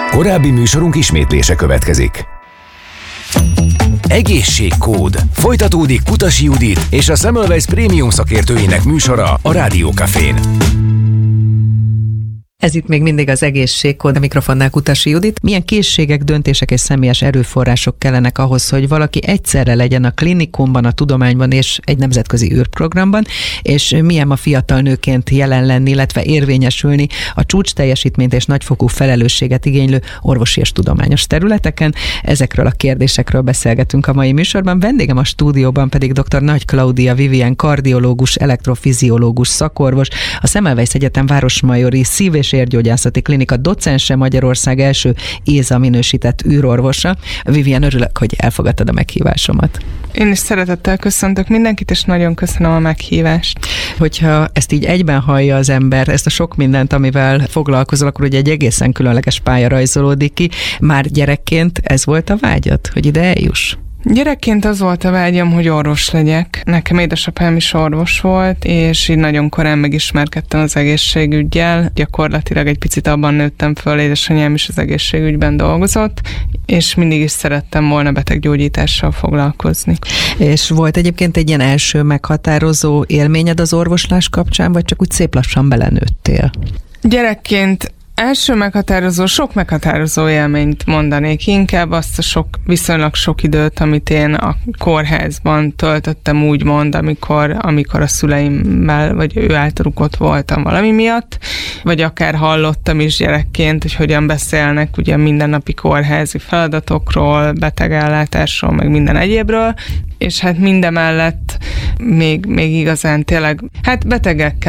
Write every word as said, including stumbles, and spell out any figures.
Korábbi műsorunk ismétlése következik. Egészségkód. Folytatódik Kutasi Judit és a Semmelweis Prémium szakértőinek műsora a Rádiókafén. Ez itt még mindig az Egészségkód, a mikrofonnál Kutasi Judit. Milyen készségek, döntések és személyes erőforrások kellenek ahhoz, hogy valaki egyszerre legyen a klinikumban, a tudományban és egy nemzetközi űrprogramban, és milyen a fiatal nőként jelen lenni, illetve érvényesülni a csúcs teljesítményt és nagyfokú felelősséget igénylő orvosi és tudományos területeken. Ezekről a kérdésekről beszélgetünk a mai műsorban. Vendégem a stúdióban pedig dr. Nagy Klaudia Vivien, kardiológus, elektrofiziológus szakorvos, a Semmelweis Egyetem Városmajori Szív- és Érgyógyászati Klinika docense, Magyarország első éza minősített űrorvosa. Vivien, örülök, hogy elfogadtad a meghívásomat. Én is szeretettel köszöntök mindenkit, és nagyon köszönöm a meghívást. Hogyha ezt így egyben hallja az ember, ezt a sok mindent, amivel foglalkozol, akkor ugye egy egészen különleges pálya rajzolódik ki. Már gyerekként ez volt a vágyad, hogy ide eljuss? Gyerekként az volt a vágyam, hogy orvos legyek. Nekem édesapám is orvos volt, és így nagyon korán megismerkedtem az egészségüggyel. Gyakorlatilag egy picit abban nőttem föl, édesanyám is az egészségügyben dolgozott, és mindig is szerettem volna beteggyógyítással foglalkozni. És volt egyébként egy ilyen első meghatározó élményed az orvoslás kapcsán, vagy csak úgy szép lassan belenőttél? Gyerekként első meghatározó, sok meghatározó élményt mondanék, inkább azt a sok, viszonylag sok időt, amit én a kórházban töltöttem úgymond, amikor, amikor a szüleimmel, vagy ő általuk ott voltam valami miatt, vagy akár hallottam is gyerekként, hogy hogyan beszélnek ugye mindennapi kórházi feladatokról, betegellátásról, meg minden egyébről, és hát mindemellett még, még igazán tényleg, hát betegekkel